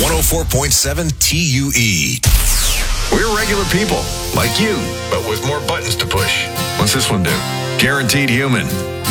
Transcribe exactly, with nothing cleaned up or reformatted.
one oh four point seven T U E. We're regular people, like you, but with more buttons to push. What's this one do? Guaranteed Human.